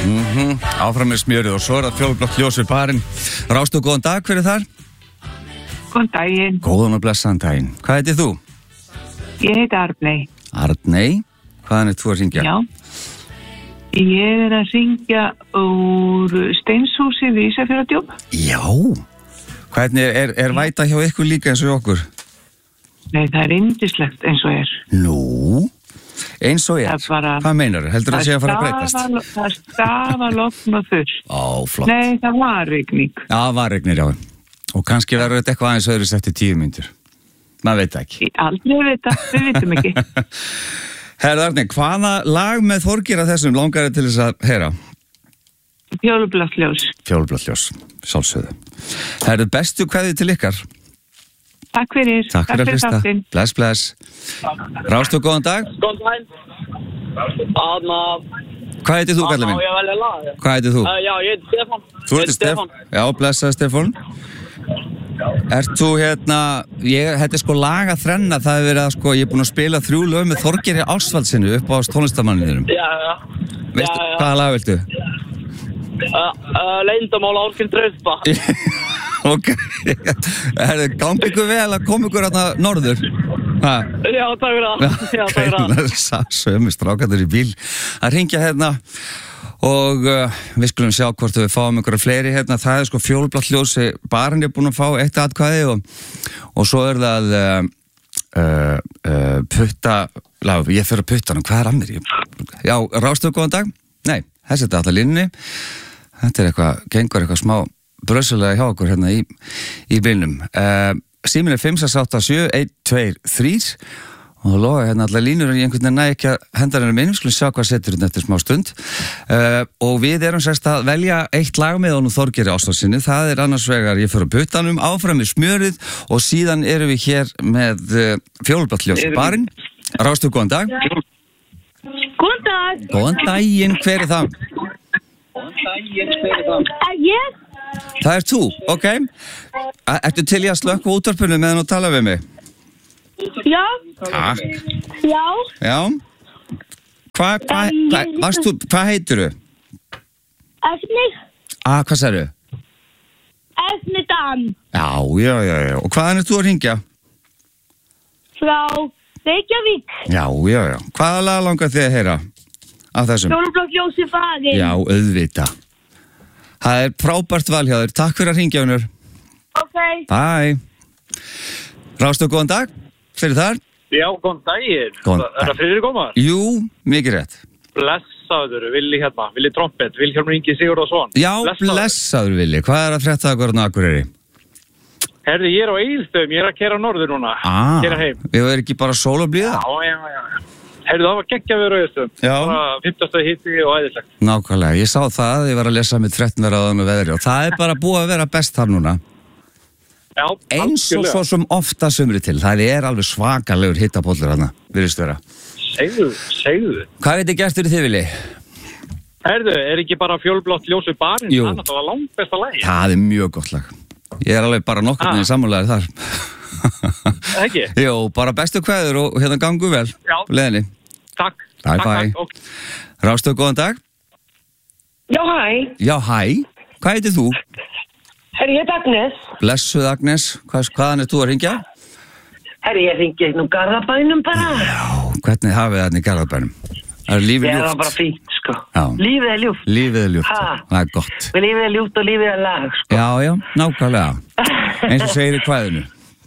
Áfram með smjörið og svo það fjólublátt ljós við barinn. Rástu, góðan dag, hver þar? Góðan daginn. Góðan og blessaðan daginn. Hvað heitir þú? Ég heiti Arney. Arney? Hvaðan þú að syngja? Já. Ég að syngja úr Steinshúsi við Ísafjarðardjúp. Já. Hvernig væta hjá ykkur líka eins og okkur? Nei, það yndislegt eins og Nú, eins og Bara, hvað meinar þú? Heldur það sé að fara að breytast? Það stafa logn og þurrt. Ó, flott. Nei, það var rigning. Já, var rignir, já. Og kannski verður þetta eitthvað aðeins öðru eftir 10 mínútur. Maður veit ekki. Aldrei vita, við vitum ekki. Herra Arney, hvaða lag með Þorgeir að þessum langar til þess að heyra? Fjólublátt ljós. Fjólublátt ljós, sjálfsögðu. Herra, bestu kveðið til ykkar. Takk fyrir. Takk fyrir að hlusta. þáttinn. Bless, bless. Rástu, góðan dag. Góðan dag. Hvað heitir þú, kallinn minn? Já, ég velja lag. Hvað heitir þú? Já, ég heiti Stefán. Þú heitir Stefán? Já, blessaði Stefán. Ert þú þetta sko lag að þrenna, það hefur verið að ég er búin að spila 3 lög með Þorgeiri Ásvaldssinu upp á tónlistarmanninum. Já. Veistu, hvaða lag viltu? Leyndarmál Árkinn Draugsba. Ok, gangi ykkur vel að koma ykkur norður? Já, takk fyrir það. Sömu strákarnir í bíl að ringja og við skulum sjá hvort við fáum einhverja fleiri það sko fjólublátt ljós, barinn búin að fá eitt atkvæði og svo það putta, ég fer að putta hann, hvað að mér? Já, Rástu, góðan dag? Nei, þessi alltaf línni, þetta eitthvað, gengur eitthvað smá bröðsulega hjá okkur í bílnum. Síminn 568 123 og þú loga allar línur en ég einhvern veginn næ ekki að henda hennar minn, skulum sjá hvað setur hérna eftir smá stund. Og við erum sérst að velja eitt lag með honum Þorgeiri Ásvaldssinu, það annars vegar Ég fer á puttanum, áfram með smjörið og síðan erum við hér með fjólublátt ljós barinn. Rástu, góðan dag. Góðan dag. Góðan daginn, hver það? Ég? Það þú, ok. Ertu til í að slökkva útvarpinu meðan þú tala við mig? Já. Takk. Já. Hvað heitirðu? Efni. Hvað sagðirðu? Efni Dan. Já. Og hvaðan þú að hringja? Frá Reykjavík. Já. Hvaða lag langar þið að heyra af þessum? Fjólublátt ljós í farinn. Já, auðvitað. Það frábært val hjá þér. Takk fyrir að hringja, Unur. Ok. Bye. Rástu, góðan dag. Fyrir þar? Já, góðan daginn. Góðan dag. Það Friðrik Ómar? Jú, mikið rétt. Blessaður, Villi trompet, Vilhjálmur Ingi Sigurðarson. Já, blessaður Villi. Hvað að frétta að hvernig Akureyri? Herði, ég á Egilsstöðum, ég að keyra norður núna. Keyra heim. Við erum ekki bara sól og blíða? Já. Herði, það var geggjað við á Egilsstöðum. Já. Það var 15. hitti og æðislegt. Nákvæmlega, ég sá það, ég var að lesa með 13 verðaðan og veðri og það er bara búið að vera best þar núna. Já, eins og svo sem ofta sumri til, það er alveg svakalegur hittapollur þarna, virðist vera. Segðu. Hvað veit þið gert fyrir þið, Vili? Herðu, ekki bara fjólublátt ljós við barinn? Jú. Það var langt besta lagi. Það er mjög gott lag. Ég er alveg bara nokkurn veginn sammálaður þar. Ekki? Jú, bara bestu kveður og gangu vel. Já. Leðinni. Takk. Bye. Rástu, góðan dag. Já, hæ. Já, hæ. Hvað heitir þú? Herri, ég Agnes. Blessuð Agnes. Hvaðan þú að hringja? Herri, ég hringi nú Garðabænum bara. Já, hvernig hafið þarna í Garðabænum? Það lífið ljúft. Það var bara fínt, sko. Já. Lífið er ljúft. Lífið er ljúft, það er gott. Lífið er ljúft og lífið er lag, sko. Já, nákvæmlega. Eins og segir í kvæðinu.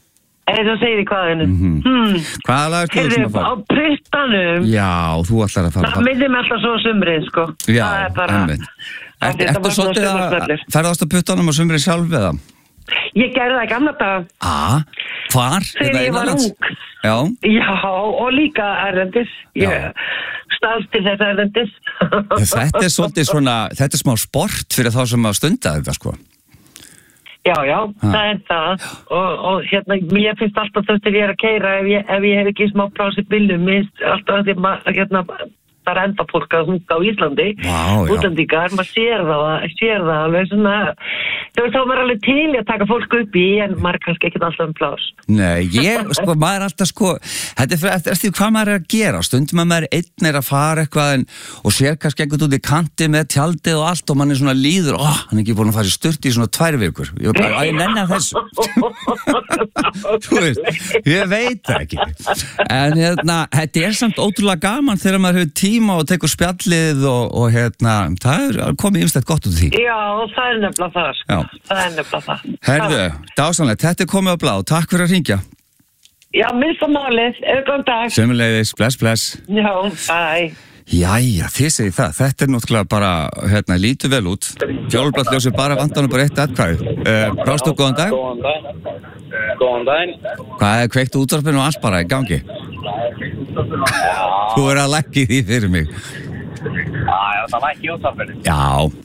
Hvaða lag þú sem að fara? Á puttanum. Já, þú ætlar að fara. Það myndir mig alltaf svo sumrið, sko. Já, einmitt. Ertu svolítið að ferðast á puttanum og sumrið sjálf eða? Ég gerði það í gamla daga. Hvar? Þegar ég var ung. Já, og líka erlendis. Ég stalst til þess erlendis. Þetta er svolítið svona, þetta er smá sport fyrir þá sem að stunda þetta, sko. Já, það er það. Og mér finnst alltaf þess að ég er að keyra ef ég hef ekki smá plás í bílnum, alltaf að það vantar enda fólk að hunga á Íslandi. Útlendingar, maður sér það alveg svona, þá er maður alveg til að taka fólk upp í, en maður kannski ekkert alltaf pláss. Nei, maður er alltaf þetta er eftir hvað maður er að gera, stundum að maður einn er að fara eitthvað og sér kannski einhvern út í kanti með tjaldið og allt og mann er svona líður, hann er ekki búin að fara í sturti í svona 2 vikur. Ég nenni að þessu. Þú veist, ég veit það ekki. En þetta er samt ótrúlega gaman þegar maður hefur tíma og tekur spjallið og það er komið ymstætt gott út af því. Já, það er nefnilega það, sko. Það er nefnilega það. Herðu, dásamlegt, þetta er komið á blað. Takk fyrir að hringja. Já, minnst á málið. Góðan dag. Sömuleiðis, bless. Já, bye. Jæja, þið segir það. Þetta er náttúrulega bara, lítur vel út. Fjólublátt bara vantanum bara 1 atkvæði. Rástu, góðan dag. Góðan daginn. Hvað er kveikt útvarpinu og allt bara í gangi? Þú er að lækki því fyrir mig. Já, það lækki útvarpinu. Já.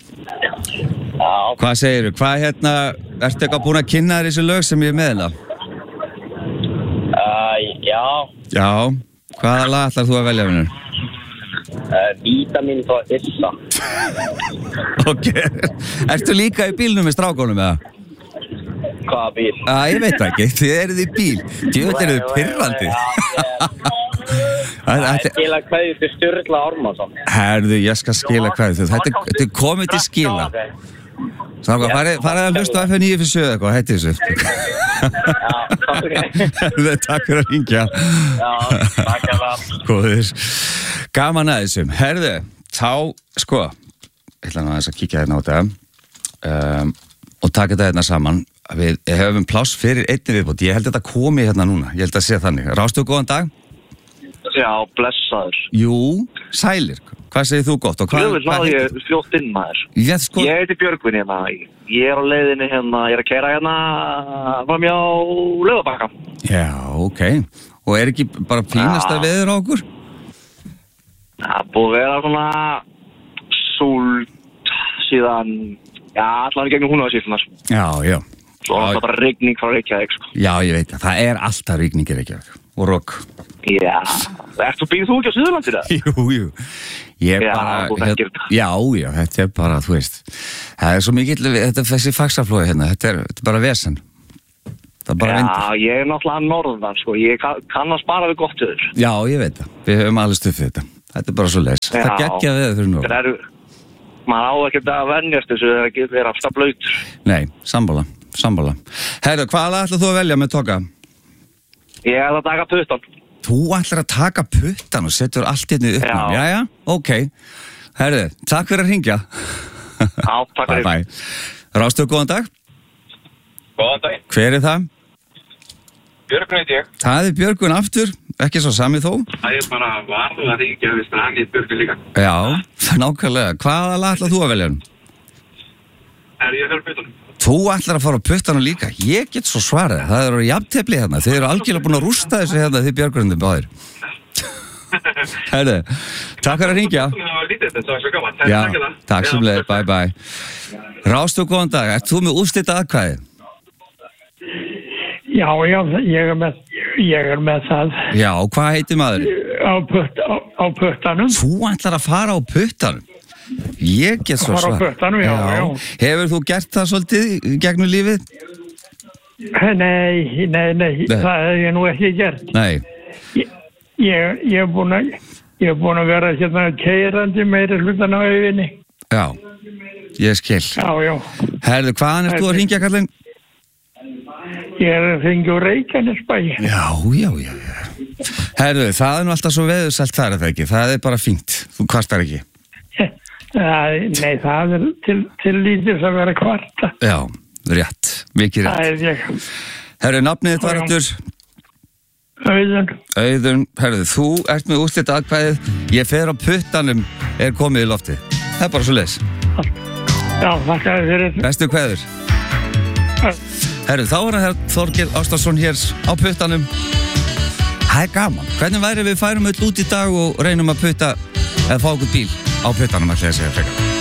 Hvað segirðu? Hvað ertu eitthvað búin að kynna þér þessi lög sem ég er meðla? Já. Hvaða lag ætlar þú að velja, vinnur? Vítamín frá Issa. Ok. Ertu líka í bílnum með strákonum eða? Hvaða bíl? Ég veit ekki, þið eruð í bíl. Þið eruð pirrandi. Það er skila kveðið til Sturla Ármannsson. Herðu, ég skal skila kveðið. Þetta er komið til skila. Sáka, farið að hlusta á FM 957 eitthvað, hætti þessu. Takk fyrir að hringja. Já, takk fyrir það. Góður. Gaman að þessum. Herðu, þá, ég ætla að kíkja hérna á þetta og taka þetta hérna saman. Við hefum pláss fyrir einni viðbót. Ég held að þetta komi hérna núna. Ég held að sé þannig. Rástu, góðan dag. Já, blessaður. Jú, sælir. Hvað segir þú gott? Ég fljótt inn maður. Ég heiti Björgvin hérna. Ég er á leiðinni hérna, ég er að keyra hérna fram hjá Laugarbakka. Já, ok. Og er ekki bara fínasta veður á okkur? Það búið að vera svona súld síðan, allan gegnum Húnavatnssýslurnar. Já. Svo er það bara rigning frá Reykjavík, sko. Já, ég veit það. Það er alltaf rigning í Reykjavík. Og rokk. Já. Býrðu þú ekki á Suðurlandir það? Jú. Ég bara... Já, þetta er bara, þú veist. Það er svo mikill, þetta er þessi faxaflói hérna. Þetta er bara vesen. Það er bara vindur. Já, ég er náttúrulega norðan, sko. Ég kannast bara við gott viður. Já, ég veit það. Við höfum alveg stuffið þetta. Þetta er bara svo leys. Það geggja við fyrir nú. Maður á ekkert að venjast þessu þegar það er afstað blöytur. Nei, sammála. Herðu, hvað ætlar þú að velja með Tóka? Ég ætla að taka puttan. Þú ætlar að taka puttan og setur allt hérna upp? Já, ok. Herðu, takk fyrir að hringja. Já, takk fyrir. Bye. Rástu, góðan dag. Góðan dag. Hver er það? Björgun heiti ég. Það er Björgun aftur, ekki svo sami þó. Það er bara varðu að ringja við strangið Björgun líka. Já, nákvæmlega. Hvaða lag ætlar þú að velja? Ég fyrir puttanum. Þú ætlar að fara á puttanum líka? Ég get svo svarað. Það eru jafntefli hérna. Þið eru algjörlega búin að rústa þessu hérna þið Björgunum báðir. Herðu, takk fyrir að hringja. Já, takk sem leið. Bye. Rástu, góðan dag. Ert þú með úrslita atkvæði? Já, ég er með það. Já, hvað heitir maður? Á puttanum. Þú ætlar að fara á puttanum? Ég get svo svar. Fara á puttanum, já. Hefur þú gert það svolítið gegnum lífið? Nei, það hef ég nú ekki gert. Nei. Ég er búin að vera hérna keyrandi meiri hlutan á auðvinni. Já, ég skil. Já. Herðu, hvaðan ert þú að hringja, kallinn? Ég er að hringja úr Reykjanesbæ. Já. Herðu, það er nú alltaf svo veðursælt þar, er það ekki? Það er bara fínt. Þú kvartar ekki. Nei, það er til lítils að vera kvarta. Já, rétt. Mikið rétt. Það er ég. Herðu, nafnið þitt var aftur? Auðun. Herðu, þú ert með úrslita atkvæðið. Ég fer á puttanum, er komið í loftið. Það er bara svo leis. Já, þakka þér fyrir. Bestu kveður. Herru, þá er það Þorgeir Ástason hér á puttanum. Það er gaman. Hvernig væri við færum öll út í dag og reynum að putta eða fá okkur bíl á puttanum, ætla ég að segja frekar.